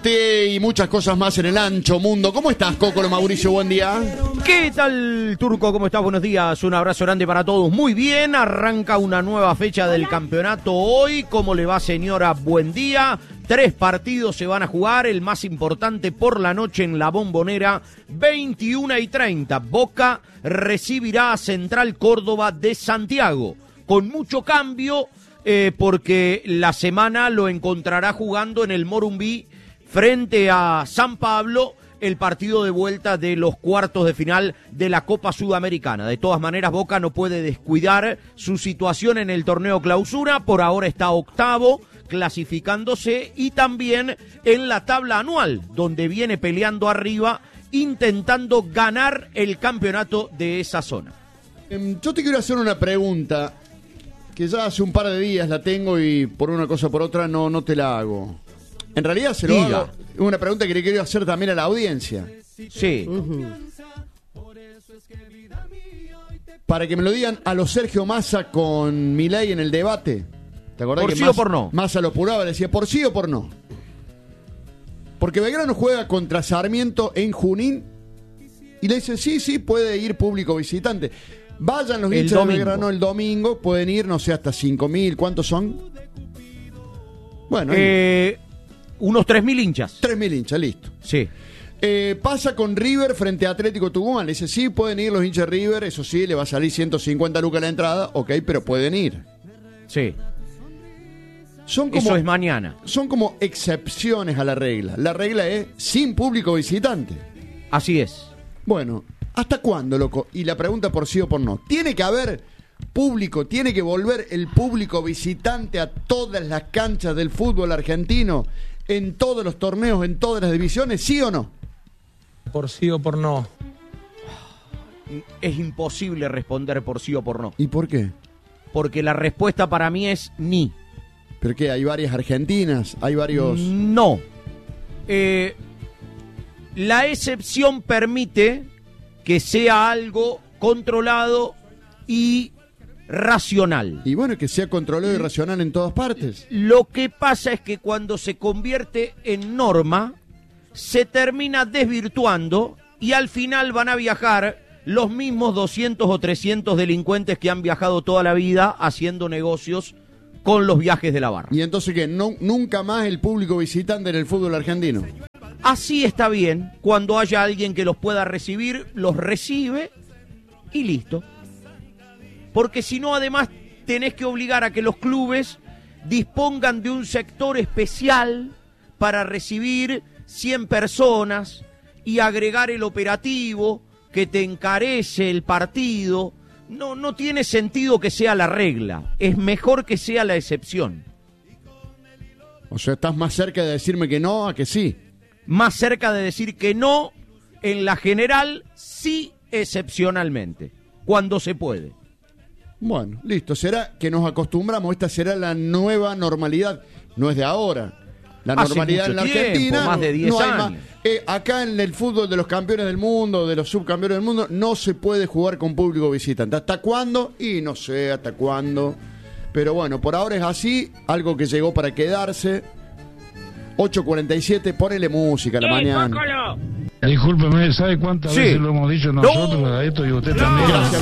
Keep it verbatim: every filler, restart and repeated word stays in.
debate y muchas cosas más en el ancho mundo. ¿Cómo estás, Cócolo Mauricio? Buen día. ¿Qué tal, Turco? ¿Cómo estás? Buenos días. Un abrazo grande para todos. Muy bien, arranca una nueva fecha del campeonato hoy. ¿Cómo le va, señora? Buen día. Tres partidos se van a jugar, el más importante por la noche en la Bombonera, veintiuna y treinta. Boca recibirá a Central Córdoba de Santiago, con mucho cambio, eh, porque la semana lo encontrará jugando en el Morumbí frente a San Pablo, el partido de vuelta de los cuartos de final de la Copa Sudamericana. De todas maneras, Boca no puede descuidar su situación en el torneo clausura, por ahora está octavo, clasificándose, y también en la tabla anual, donde viene peleando arriba, intentando ganar el campeonato de esa zona. Yo te quiero hacer una pregunta, que ya hace un par de días la tengo y por una cosa o por otra no, no te la hago. En realidad se lo Diga. hago. Es una pregunta que le quiero hacer también a la audiencia. Sí. Uh-huh. Para que me lo digan a los Sergio Massa con Milei en el debate. ¿Te acordás ¿Por que sí Massa, o por no? Massa lo apuraba, le decía por sí o por no? Porque Belgrano juega contra Sarmiento en Junín y le dice sí, sí, puede ir público visitante. Vayan los hinchas de Belgrano el domingo, pueden ir, no sé, hasta cinco mil. ¿Cuántos son? Bueno, eh, unos tres mil hinchas. tres mil hinchas, listo. Sí. Eh, pasa con River frente a Atlético Tucumán. Le dice, sí, pueden ir los hinchas de River, eso sí, le va a salir ciento cincuenta lucas la entrada, ok, pero pueden ir. Sí. Son como, eso es mañana. Son como excepciones a la regla. La regla es sin público visitante. Así es. Bueno, ¿hasta cuándo, loco? Y la pregunta por sí o por no. ¿Tiene que haber público, tiene que volver el público visitante a todas las canchas del fútbol argentino, en todos los torneos, en todas las divisiones, sí o no? Por sí o por no. Es imposible responder por sí o por no. ¿Y por qué? Porque la respuesta para mí es ni. ¿Pero qué? ¿Hay varias argentinas? ¿Hay varios...? No. Eh, la excepción permite que sea algo controlado y racional. Y bueno, que sea controlado y racional en todas partes. Lo que pasa es que cuando se convierte en norma, se termina desvirtuando y al final van a viajar los mismos doscientos o trescientos delincuentes que han viajado toda la vida haciendo negocios con los viajes de la barra. ¿Y entonces qué? No, ¿Nunca más el público visitante en el fútbol argentino? Así está bien. Cuando haya alguien que los pueda recibir, los recibe y listo. Porque si no, además, tenés que obligar a que los clubes dispongan de un sector especial para recibir cien personas y agregar el operativo que te encarece el partido. No, no tiene sentido que sea la regla. Es mejor que sea la excepción. O sea, estás más cerca de decirme que no a que sí. Más cerca de decir que no, en la general, sí excepcionalmente, cuando se puede. Bueno, listo. Será que nos acostumbramos. Esta será la nueva normalidad. No es de ahora. La Hace normalidad mucho en la tiempo, Argentina. más de diez no hay años. más. Eh, acá en el fútbol de los campeones del mundo, de los subcampeones del mundo, no se puede jugar con público visitante. ¿Hasta cuándo? Y no sé hasta cuándo. Pero bueno, por ahora es así. Algo que llegó para quedarse. ocho cuarenta y siete, ponele música a la ¡Eh, mañana. Cócolo! Discúlpeme, ¿sabe cuántas Sí. veces lo hemos dicho nosotros No. a esto y usted también? Gracias.